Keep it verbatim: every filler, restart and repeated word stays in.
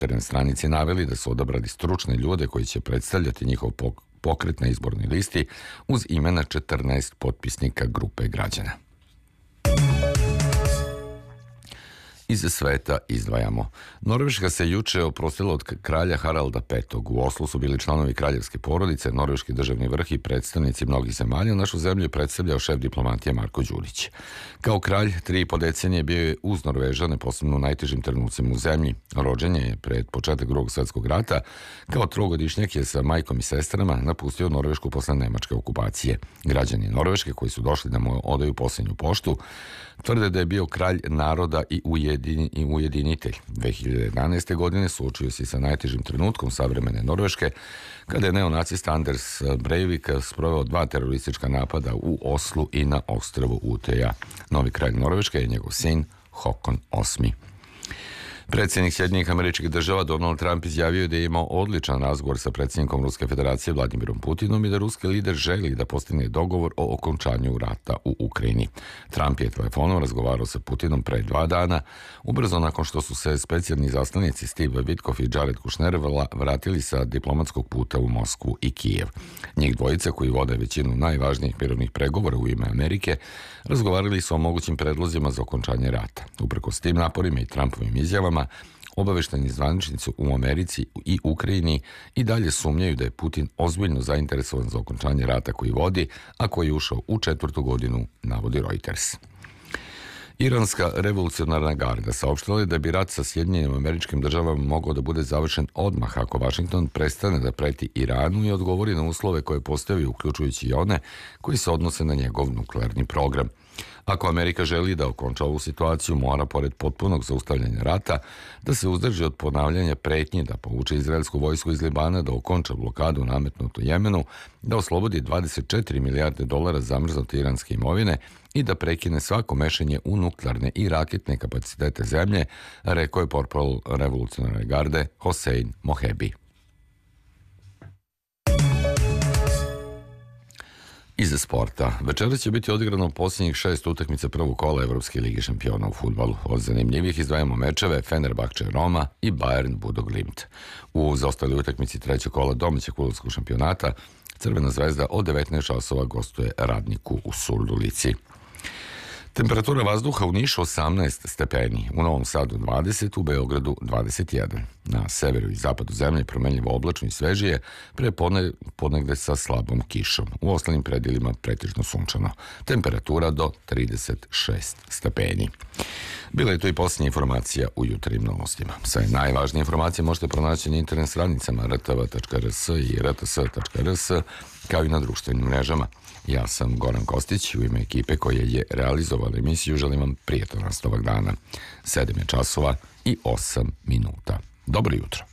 internet stranici naveli da su odabrali stručne ljude koji će predstavljati njihov pokret na izbornoj listi uz imena četrnaest potpisnika grupe građana. Iz sveta izdvajamo. Norveška se juče oprostila od kralja Haralda petog. U Oslu su bili članovi kraljevske porodice, norveški državni vrh i predstavnici mnogih zemalja. Našu zemlju je predstavljao šef diplomatije Marko Đurić. Kao kralj, tri i po decenije bio je uz Norvežane, posebno u najtežim trenucima u zemlji. Rođen je pred početak Drugog svetskog rata. Kao trogodišnjak je sa majkom i sestrama napustio Norvešku posle nemačke okupacije. Građani Norveške koji su došli da mu odaju posljednju poštu tvrde da je bio kralj naroda i ujedin, i ujedinitelj. dve hiljade jedanaeste. godine suočio se sa najtežim trenutkom savremene Norveške, kada je neonacista Anders Breivik sproveo dva teroristička napada u Oslu i na ostrvu Uteja. Novi kralj Norveške je njegov sin Håkon osmi. Predsjednik Sjedinjenih Američkih Država Donald Trump izjavio da je imao odličan razgovor sa predsjednikom Ruske federacije Vladimirom Putinom i da ruski lider želi da postigne dogovor o okončanju rata u Ukrajini. Trump je telefonom razgovarao sa Putinom pre dva dana, ubrzo nakon što su se specijalni zaslanici Steve Witkoff i Jared Kushner vratili sa diplomatskog puta u Moskvu i Kijev. Njih dvojica, koji vode većinu najvažnijih mirovnih pregovora u ime Amerike, razgovarali su o mogućim predlozima za okončanje rata. Uprkos tim naporima i Trumpovim izjavama, obavešteni zvaničnici u Americi i Ukrajini i dalje sumnjaju da je Putin ozbiljno zainteresovan za okončanje rata koji vodi, a koji je ušao u četvrtu godinu, navodi Reuters. Iranska revolucionarna garda saopštila je da bi rat sa Sjedinjenim Američkim Državama mogao da bude završen odmah ako Vašington prestane da preti Iranu i odgovori na uslove koje postavi, uključujući i one koji se odnose na njegov nuklearni program. Ako Amerika želi da okonča ovu situaciju, mora, pored potpunog zaustavljanja rata, da se uzdrži od ponavljanja pretnji, da povuče izraelsku vojsku iz Libana, da okonča blokadu nametnutu Jemenu, da oslobodi dvadeset četiri milijarde dolara zamrznute iranske imovine i da prekine svako mešanje u nuklearne i raketne kapacitete zemlje, rekao je portparol revolucionarne garde Hossein Mohebi. Iz sporta. Večera će biti odigrano posljednjih šest utakmica prvog kola Evropske lige šampiona u fudbalu. Od zanimljivih izdvajamo mečeve Fenerbahče Roma i Bayern Bodo Glimt. U zaostaloj utakmici trećeg kola domaćeg fudbalskog šampionata Crvena zvezda od devetnaest časova gostuje Radniku u Surdulici. Temperatura vazduha u Nišu osamnaest stepeni, u Novom Sadu dvadeset, u Beogradu dvadeset jedan. Na severu i zapadu zemlje promenljivo oblačno i svežije, pre podne, podnegde sa slabom kišom. U ostalim predjelima pretežno sunčano. Temperatura do trideset šest stepeni. Bila je to i posljednja informacija u jutarnjim novostima. Sve najvažnije informacije možete pronaći na internet stranicama r t v tačka r s i r t s tačka r s, kao i na društvenim mrežama. Ja sam Goran Kostić, u ime ekipe koja je realizovala emisiju želim vam prijatan nastavak dana. sedam je časova i osam minuta. Dobro jutro.